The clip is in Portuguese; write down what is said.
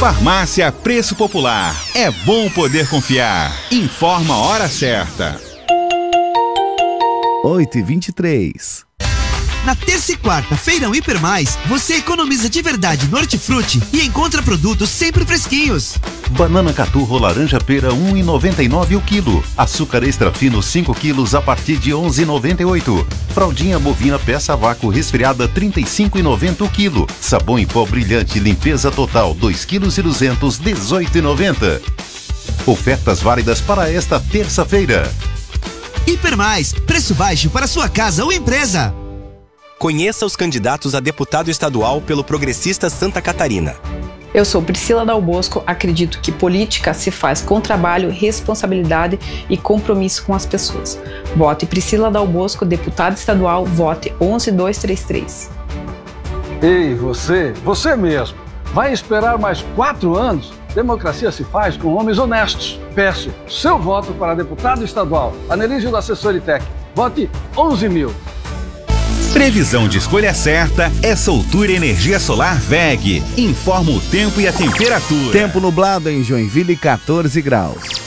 Farmácia Preço Popular. É bom poder confiar. Informa a hora certa. 8h23. Na terça e quarta, Feirão Hipermais, você economiza de verdade no Hortifruti e encontra produtos sempre fresquinhos. Banana caturro laranja pera 1,99 o quilo. Açúcar extra fino 5 quilos a partir de 11,98. Fraldinha bovina peça vácuo resfriada 35,90 o quilo. Sabão em pó brilhante limpeza total 2,2 kg 18,90. Ofertas válidas para esta terça-feira. Hipermais, preço baixo para sua casa ou empresa. Conheça os candidatos a deputado estadual pelo Progressistas Santa Catarina. Eu sou Priscila Dal Bosco, acredito que política se faz com trabalho, responsabilidade e compromisso com as pessoas. Vote Priscila Dal Bosco, deputada estadual, vote 11233. Ei, você mesmo, vai esperar mais 4 anos? Democracia se faz com homens honestos. Peço seu voto para deputado estadual, Anelísio da Assessoritec. Vote 11.000. Previsão de escolha certa é Soltura Energia Solar VEG. Informa o tempo e a temperatura. Tempo nublado em Joinville, 14 graus.